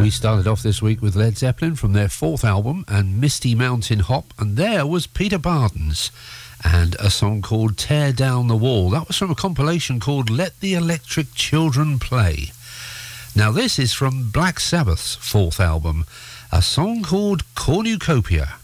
We started off this week with Led Zeppelin from their fourth album and Misty Mountain Hop, and there was Peter Bardens and a song called Tear Down the Wall. That was from a compilation called Let the Electric Children Play. Now this is from Black Sabbath's fourth album, a song called Cornucopia.